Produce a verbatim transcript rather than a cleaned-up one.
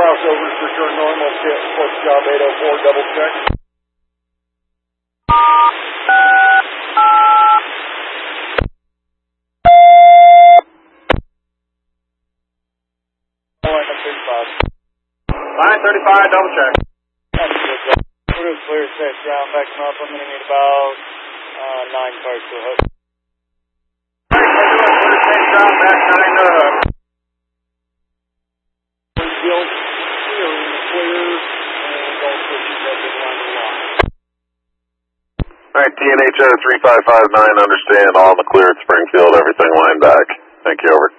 crossovers return normal, Fort Job eight oh four, double check. Line thirty-five, double check. Cruise clear, set ground, back them up. I'm going to need about uh, nine cars to hook. Ground, back nine to hook. Windshield, clear, clear, and all switches up in line to line. Alright, T N H O three five five nine, understand, all in the clear at Springfield, everything line back. Thank you, over.